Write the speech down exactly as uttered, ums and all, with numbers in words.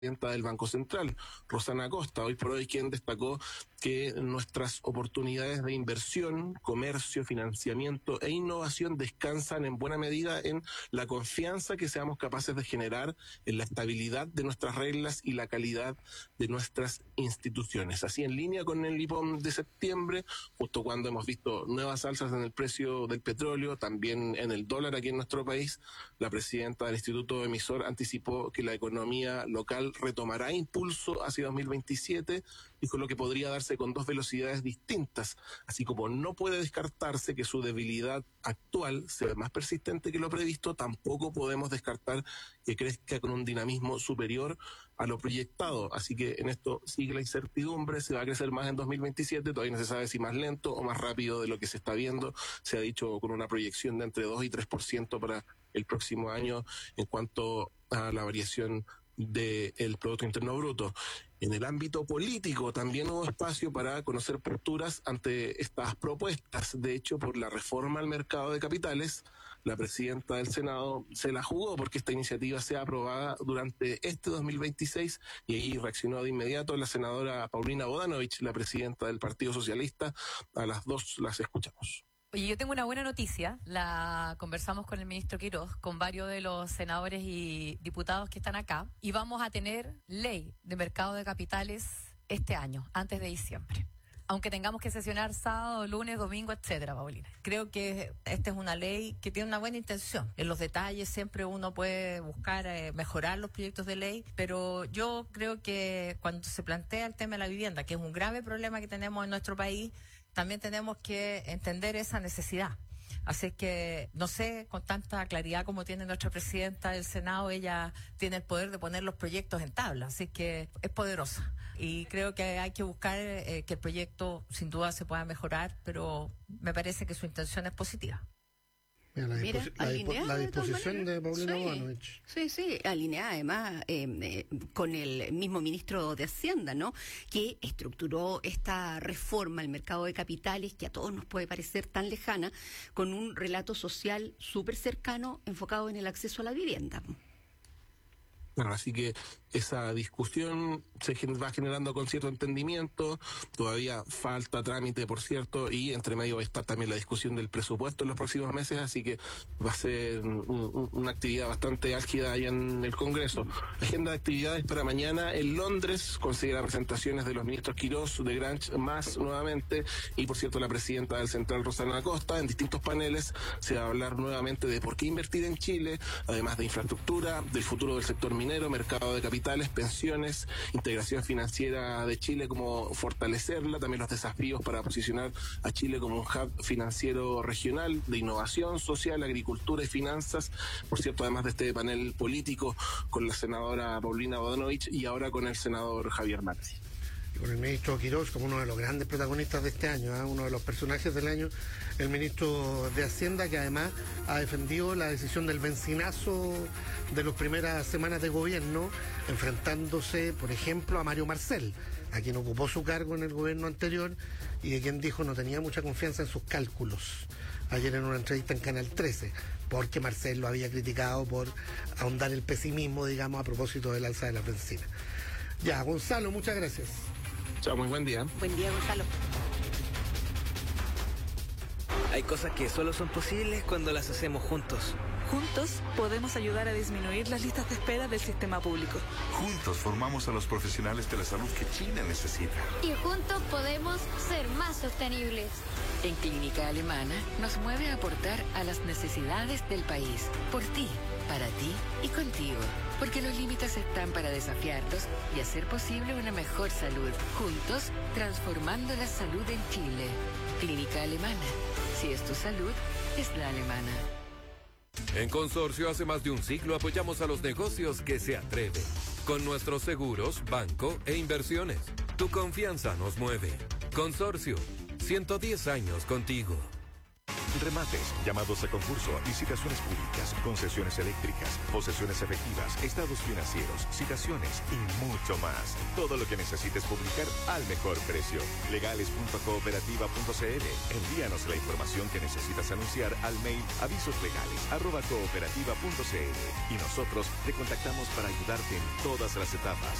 presidenta del Banco Central, Rosana Acosta, hoy por hoy, quien destacó que nuestras oportunidades de inversión, comercio, financiamiento e innovación descansan en buena medida en la confianza que seamos capaces de generar, en la estabilidad de nuestras reglas y la calidad de nuestras instituciones. Así, en línea con el IPOM de septiembre, justo cuando hemos visto nuevas alzas en el precio del petróleo, también en el dólar aquí en nuestro país, la presidenta del Instituto Emisor anticipó que la economía local retomará impulso hacia dos mil veintisiete, dijo lo que podría darse con dos velocidades distintas, así como no puede descartarse que su debilidad actual sea más persistente que lo previsto, tampoco podemos descartar que crezca con un dinamismo superior a lo proyectado, así que en esto sigue la incertidumbre, se va a crecer más en dos mil veintisiete, todavía no se sabe si más lento o más rápido de lo que se está viendo, se ha dicho con una proyección de entre dos y tres por ciento para el próximo año en cuanto a la variación del Producto Interno Bruto. En el ámbito político también hubo espacio para conocer posturas ante estas propuestas. De hecho, por la reforma al mercado de capitales, la presidenta del Senado se la jugó porque esta iniciativa sea aprobada durante este dos mil veintiséis, y ahí reaccionó de inmediato la senadora Paulina Bodanovich, la presidenta del Partido Socialista. A las dos las escuchamos. Oye, yo tengo una buena noticia, la conversamos con el ministro Quirós, con varios de los senadores y diputados que están acá, y vamos a tener ley de mercado de capitales este año, antes de diciembre. Aunque tengamos que sesionar sábado, lunes, domingo, etcétera, Paulina. Creo que esta es una ley que tiene una buena intención. En los detalles siempre uno puede buscar eh, mejorar los proyectos de ley, pero yo creo que cuando se plantea el tema de la vivienda, que es un grave problema que tenemos en nuestro país, también tenemos que entender esa necesidad. Así que, no sé, con tanta claridad como tiene nuestra presidenta del Senado, ella tiene el poder de poner los proyectos en tabla, así que es poderosa. Y creo que hay que buscar eh, que el proyecto sin duda se pueda mejorar, pero me parece que su intención es positiva. Mira, la, Mira, disposi la, dispo la disposición de, de Paulina sí, Bodanovich. Sí, sí, alineada además eh, eh, con el mismo ministro de Hacienda, ¿no? Que estructuró esta reforma al mercado de capitales que a todos nos puede parecer tan lejana, con un relato social súper cercano enfocado en el acceso a la vivienda. Bueno, así que esa discusión se va generando con cierto entendimiento, todavía falta trámite, por cierto, y entre medio va a estar también la discusión del presupuesto en los próximos meses, así que va a ser un, un, una actividad bastante álgida allá en el Congreso. Agenda de actividades para mañana en Londres, considera presentaciones de los ministros Quirós, de Granch, más nuevamente, y por cierto la presidenta del Central, Rosana Acosta. En distintos paneles se va a hablar nuevamente de por qué invertir en Chile, además de infraestructura, del futuro del sector minero, mercado de capitales, pensiones, integración financiera de Chile, cómo fortalecerla, también los desafíos para posicionar a Chile como un hub financiero regional de innovación social, agricultura y finanzas. Por cierto, además de este panel político con la senadora Paulina Bodanovich y ahora con el senador Javier Márquez. Con el ministro Quirós como uno de los grandes protagonistas de este año, ¿eh? uno de los personajes del año, el ministro de Hacienda, que además ha defendido la decisión del bencinazo de las primeras semanas de gobierno, enfrentándose, por ejemplo, a Mario Marcel, a quien ocupó su cargo en el gobierno anterior y de quien dijo no tenía mucha confianza en sus cálculos, ayer en una entrevista en Canal trece, porque Marcel lo había criticado por ahondar el pesimismo, digamos, a propósito del alza de la bencina. Ya, Gonzalo, muchas gracias. Chao, muy buen día. Buen día, Gonzalo. Hay cosas que solo son posibles cuando las hacemos juntos. Juntos podemos ayudar a disminuir las listas de espera del sistema público. Juntos formamos a los profesionales de la salud que Chile necesita. Y juntos podemos ser más sostenibles. En Clínica Alemana nos mueve a aportar a las necesidades del país. Por ti, para ti y contigo. Porque los límites están para desafiarlos y hacer posible una mejor salud. Juntos, transformando la salud en Chile. Clínica Alemana. Si es tu salud, es la alemana. En Consorcio hace más de un siglo apoyamos a los negocios que se atreven. Con nuestros seguros, banco e inversiones. Tu confianza nos mueve. Consorcio, ciento diez años contigo. Remates, llamados a concurso, licitaciones públicas, concesiones eléctricas, posesiones efectivas, estados financieros, citaciones y mucho más. Todo lo que necesites publicar al mejor precio. legales punto cooperativa punto c l. Envíanos la información que necesitas anunciar al mail avisoslegales arroba cooperativa punto c l y nosotros te contactamos para ayudarte en todas las etapas.